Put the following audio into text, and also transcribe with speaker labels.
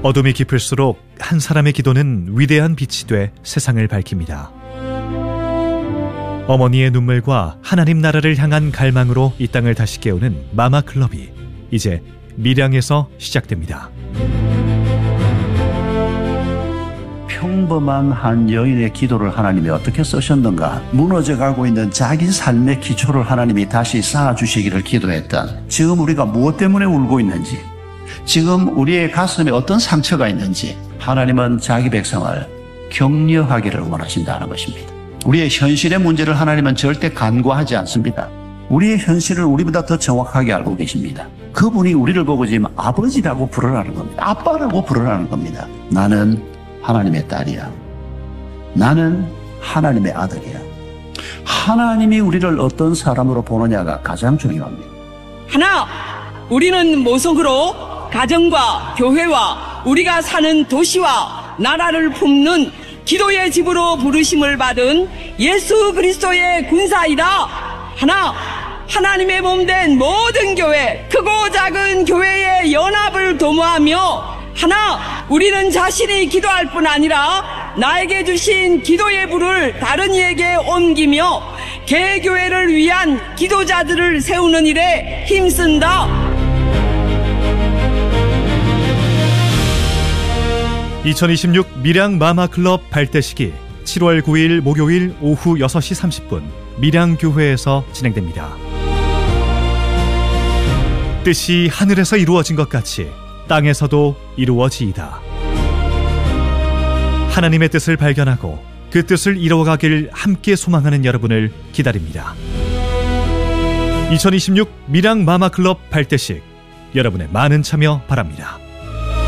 Speaker 1: 어둠이 깊을수록 한 사람의 기도는 위대한 빛이 돼 세상을 밝힙니다. 어머니의 눈물과 하나님 나라를 향한 갈망으로 이 땅을 다시 깨우는 마마클럽이 이제 밀양에서 시작됩니다.
Speaker 2: 평범한 한 여인의 기도를 하나님이 어떻게 쓰셨는가? 무너져가고 있는 자기 삶의 기초를 하나님이 다시 쌓아주시기를 기도했던, 지금 우리가 무엇 때문에 울고 있는지, 지금 우리의 가슴에 어떤 상처가 있는지 하나님은 자기 백성을 격려하기를 원하신다는 것입니다. 우리의 현실의 문제를 하나님은 절대 간과하지 않습니다. 우리의 현실을 우리보다 더 정확하게 알고 계십니다. 그분이 우리를 보고 지금 아버지라고 부르라는 겁니다. 아빠라고 부르라는 겁니다. 나는 하나님의 딸이야. 나는 하나님의 아들이야. 하나님이 우리를 어떤 사람으로 보느냐가 가장 중요합니다.
Speaker 3: 하나, 우리는 모성으로 가정과 교회와 우리가 사는 도시와 나라를 품는 기도의 집으로 부르심을 받은 예수 그리스도의 군사이다. 하나, 하나님의 몸된 모든 교회, 크고 작은 교회의 연합을 도모하며, 하나, 우리는 자신이 기도할 뿐 아니라 나에게 주신 기도의 불을 다른 이에게 옮기며 개교회를 위한 기도자들을 세우는 일에 힘쓴다.
Speaker 1: 2026 밀양 마마클럽 발대식이 7월 9일 목요일 오후 6시 30분 밀양교회에서 진행됩니다. 뜻이 하늘에서 이루어진 것 같이 땅에서도 이루어지이다. 하나님의 뜻을 발견하고 그 뜻을 이루어가길 함께 소망하는 여러분을 기다립니다. 2026 밀양 마마클럽 발대식, 여러분의 많은 참여 바랍니다.